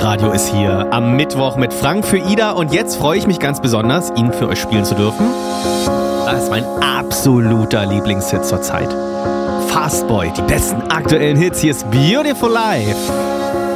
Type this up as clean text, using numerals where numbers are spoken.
Energy-Radio ist hier am Mittwoch mit Frank für Ida und jetzt freue ich mich ganz besonders, ihn für euch spielen zu dürfen. Das ist mein absoluter Lieblingshit zur Zeit. Fastboy, die besten aktuellen Hits. Hier ist Beautiful Life.